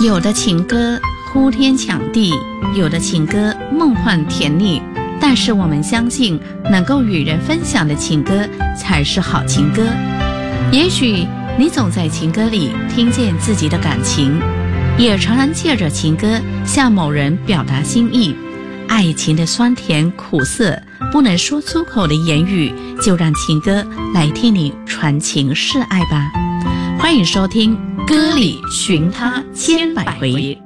有的情歌呼天抢地，有的情歌梦幻甜蜜，但是我们相信能够与人分享的情歌才是好情歌。也许你总在情歌里听见自己的感情，也常常借着情歌向某人表达心意。爱情的酸甜苦涩，不能说出口的言语，就让情歌来替你传情示爱吧。欢迎收听《歌里寻他千百回》。